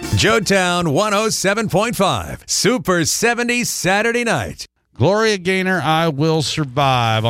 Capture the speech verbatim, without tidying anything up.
Joetown one oh seven point five, Super seventy Saturday night. Gloria Gaynor, I Will Survive.